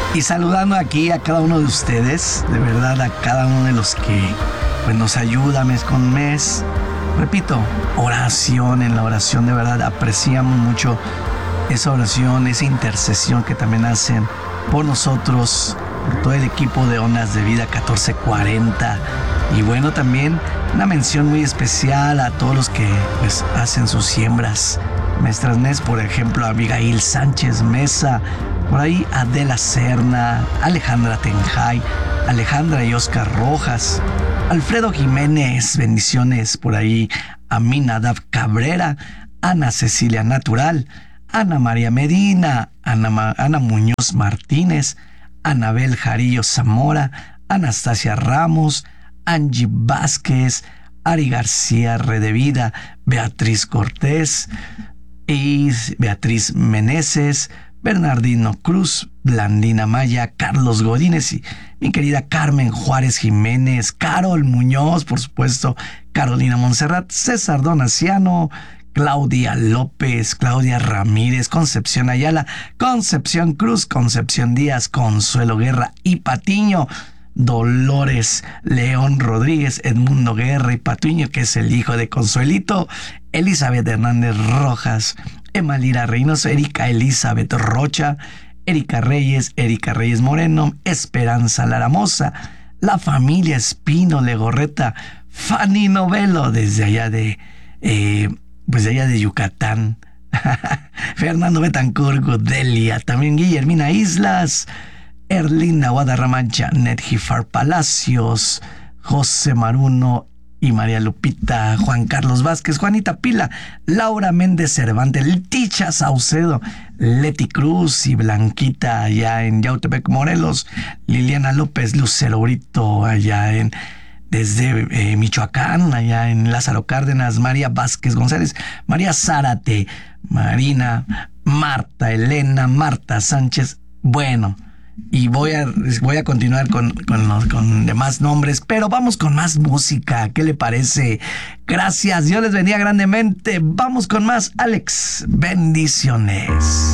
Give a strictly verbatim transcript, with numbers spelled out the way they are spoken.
Y saludando aquí a cada uno de ustedes, de verdad a cada uno de los que pues, nos ayuda mes con mes. Repito, oración, en la oración de verdad apreciamos mucho esa oración, esa intercesión que también hacen por nosotros, por todo el equipo de Ondas de Vida catorce cuarenta. Y bueno, también una mención muy especial a todos los que pues hacen sus siembras mes tras mes, por ejemplo, Abigail Sánchez Mesa, por ahí Adela Serna, Alejandra Tenjay, Alejandra y Oscar Rojas, Alfredo Jiménez, bendiciones por ahí, Aminadab Cabrera, Ana Cecilia Natural, Ana María Medina, Ana, Ma- Ana Muñoz Martínez, Anabel Jarillo Zamora, Anastasia Ramos, Angie Vázquez, Ari García Redevida, Beatriz Cortés, y Beatriz Meneses, Bernardino Cruz, Blandina Maya, Carlos Godínez y mi querida Carmen Juárez Jiménez, Carol Muñoz, por supuesto, Carolina Montserrat, César Donaciano, Claudia López, Claudia Ramírez, Concepción Ayala, Concepción Cruz, Concepción Díaz, Consuelo Guerra y Patiño, Dolores León Rodríguez, Edmundo Guerra y Patiño, que es el hijo de Consuelito, Elizabeth Hernández Rojas, Emalira Reynoso, Erika Elizabeth Rocha, Erika Reyes, Erika Reyes Moreno, Esperanza Laramosa, la familia Espino Legorreta, Fanny Novelo, desde allá de, eh, pues de allá de Yucatán, Fernando Betancur Delia, también Guillermina Islas, Erlinda Guadarrama, Janet Gifar Palacios, José Maruno y María Lupita, Juan Carlos Vázquez, Juanita Pila, Laura Méndez Cervantes, Leticia Saucedo, Leti Cruz y Blanquita allá en Yautepec, Morelos, Liliana López, Lucero Brito allá en desde eh, Michoacán, allá en Lázaro Cárdenas, María Vázquez González, María Zárate, Marina, Marta Elena, Marta Sánchez, bueno. Y voy a, voy a continuar con, con, los, con demás nombres, pero vamos con más música. ¿Qué le parece? Gracias, Dios les bendiga grandemente. Vamos con más, Alex. Bendiciones.